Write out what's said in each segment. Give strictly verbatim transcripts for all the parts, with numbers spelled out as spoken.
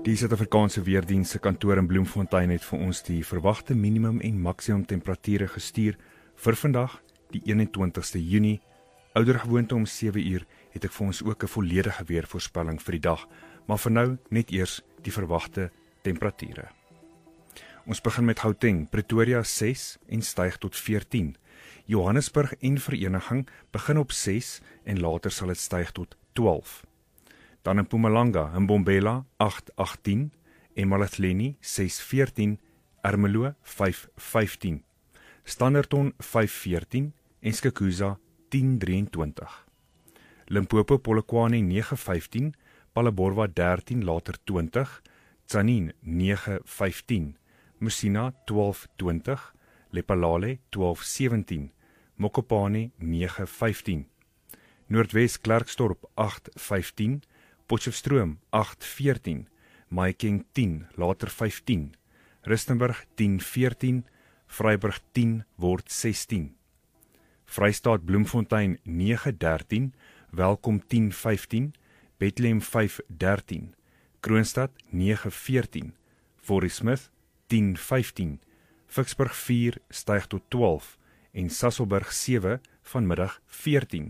Die Suid-Afrikaanse Weerdienste se kantoor in Bloemfontein het vir ons die verwagte minimum en maksimum temperature gestuur vir vandag, die eenentwintigste Junie. Oudergewoonte om sewe uur het ek vir ons ook 'n volledige weervoorspelling vir die dag, maar vir nou net eers die verwagte temperature. Ons begin met Gauteng, Pretoria ses en styg tot veertien. Johannesburg en Vereniging begin op ses en later sal dit styg tot twaalf. Dan in Mpumalanga, in Mbombela agt agtien, Emalahleni ses veertien, Ermelo vyf vyftien, Standerton vyf veertien en Skukuza tien drieëntwintig. Limpopo Polokwane nege vyftien, Palleborwa dertien later twintig, Tzaneen nege vyftien, Musina twaalf twintig, Lephalale twaalf sewentien, Mokopane nege vyftien, Noordwes Klerksdorp agt vyftien, Potchefstroom agt veertien, Mahikeng tien later vyftien, Rustenburg tien veertien, Vryburg tien word sestien. Vrystaat Bloemfontein nege dertien, Welkom tien vyftien, Bethlehem vyf dertien, Kroonstad nege veertien, Fort Smith tien vyftien, Vicksburg vier styg tot twaalf en Sasolburg sewe vanmiddag veertien.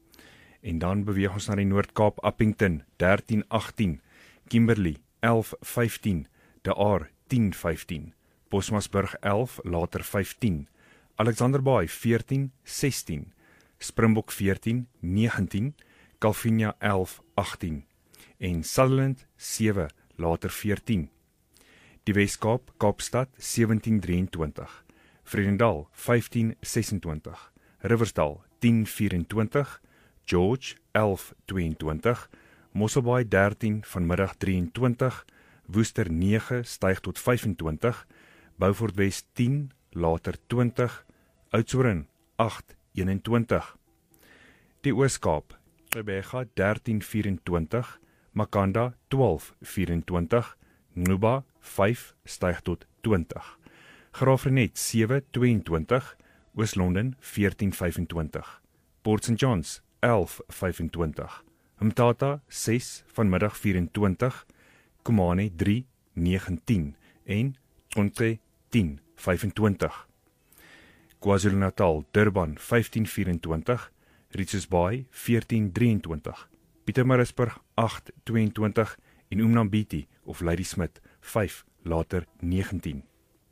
En dan beweeg ons na die Noord-Kaap, Appington dertien agtien, Kimberley elf vyftien, De Aar tien vyftien, Bosmasburg elf later vyftien, Alexanderbaai veertien sestien, Springbok veertien negentien, Calvinia elf agtien en Sutherland sewe later veertien. Die Wes-Kaap, Kaapstad sewentien drieëntwintig, Vredendal vyftien sesentwintig, Riversdal tien vyfentwintig, George elf tweeëntwintig, Mosselbaai dertien vanmiddag drieëntwintig, Woester nege styg tot vyfentwintig, Beaufort Wes tien later twintig, Oudtshoorn agt eenentwintig. Die Oos-Kaap, Gqeberha dertien vyfentwintig, Makanda twaalf vyfentwintig, Nguba vyf styg tot twintig, Graafrenet sewe tweeëntwintig, Oos-London veertien vyfentwintig, Port Saint Johns elf vyfentwintig, Mthatha ses vanmiddag vyfentwintig, Kumane drie negentien en Tshwane tien vyfentwintig. KwaZulu-Natal, Durban vyftien vyfentwintig, Richards Bay veertien drieëntwintig, Pietermaritzburg agt tweeëntwintig en Umnambiti of Ladysmith vyf later negentien.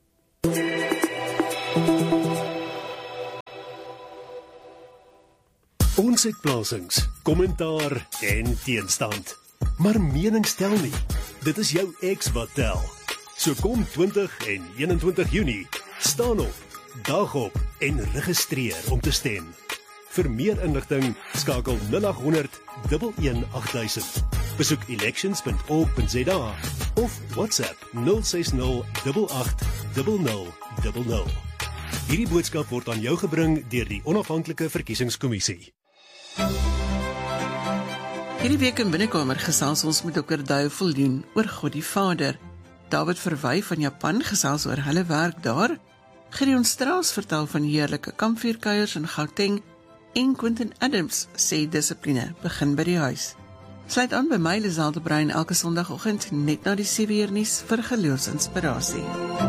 Ons het plasings, kommentaar en teenstand. Maar menings tel nie. Dit is jou ex wat tel. So kom twintig en eenentwintig Junie, staan op, dag op en registreer om te stem. Vir meer inligting skakel nul agt honderd, een een agt duisend. Besoek elections punt org punt za of WhatsApp nul ses nul agt agt nul nul nul nul. Hierdie boodskap word aan jou gebring deur die Onafhanklike Verkiesingskommissie. Hierdie week in Binnekamer gesels ons met dokter Duivel Leon oor God die Vader. David Verwy van Japan gesels oor hulle werk daar. Gideon Strauss vertel van heerlike kampvuurkuiers in Gauteng en Quentin Adams sê dissipline begin by die huis. Sluit aan by my Liselde Brein elke Sondagoggend net na die sewe uur nuus vir geloofsinspirasie.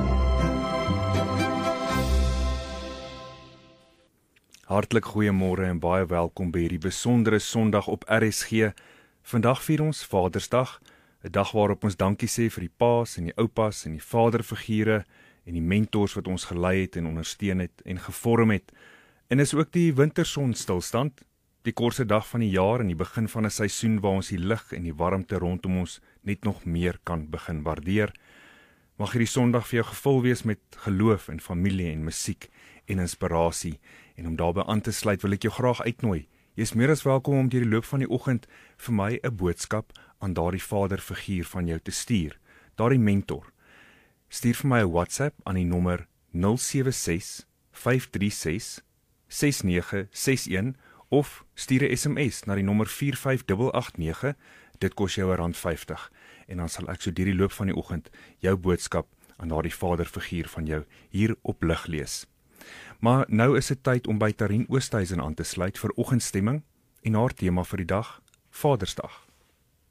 Hartlik goeiemôre en baie welkom by hierdie besondere Sondag op R S G. Vandag vier ons Vadersdag, 'n dag waarop ons dankie sê vir die paas en die oupas en die vaderfigure en die mentors wat ons gelei het en ondersteun het en gevorm het. En is ook die wintersonstilstand, die kortste dag van die jaar en die begin van 'n seisoen waar ons die lig en die warmte rondom ons net nog meer kan begin waardeer. Mag hierdie Sondag vir jou gevul wees met geloof en familie en musiek en inspirasie. En om daarbey aan te sluit wil ek jou graag uitnooi. Jy is meer as welkom om deur die loop van die oggend vir my 'n boodskap aan daardie vaderfiguur van jou te stuur, daardie mentor. Stuur vir my 'n WhatsApp aan die nommer nul sewe ses vyf drie ses ses nege ses een of stuur 'n S M S na die nommer vier vyf agt agt nege. Dit kos jou R vyftig en dan sal ek so deur die loop van die oggend jou boodskap aan daardie vaderfiguur van jou hier op lig lees. Maar nou is dit tyd om by Tarien Oosthuizen aan te sluit vir oggendstemming en haar tema vir die dag, Vadersdag.